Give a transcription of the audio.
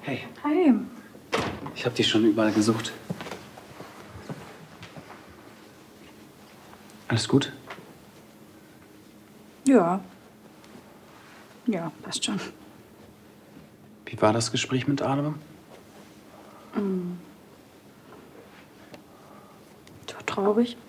Hey. Hi. Ich habe dich schon überall gesucht. Alles gut? Ja. Ja, passt schon. Wie war das Gespräch mit Adam? Es war traurig.